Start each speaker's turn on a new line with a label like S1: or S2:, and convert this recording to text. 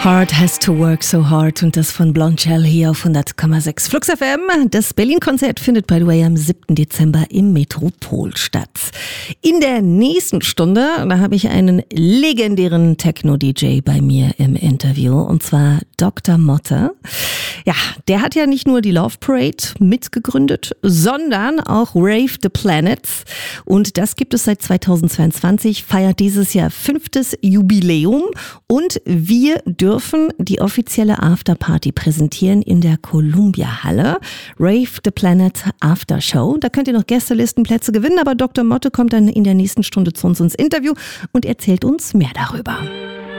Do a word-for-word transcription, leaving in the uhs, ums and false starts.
S1: Heart Has to Work So Hard und das von Blond Shell hier auf hundert Komma sechs Flux F M. Das Berlin-Konzert findet, by the way, am siebten Dezember im Metropol statt. In der nächsten Stunde, da habe ich einen legendären Techno-D J bei mir im Interview und zwar Doktor Motte. Ja, der hat ja nicht nur die Love Parade mitgegründet, sondern auch Rave the Planet. Und das gibt es seit zweitausendzweiundzwanzig, feiert dieses Jahr fünftes Jubiläum und wir dürfen die offizielle Afterparty präsentieren in der Columbia Halle. Rave the Planet After Show. Da könnt ihr noch Gästelistenplätze gewinnen, aber Doktor Motte kommt dann in der nächsten Stunde zu uns ins Interview und erzählt uns mehr darüber.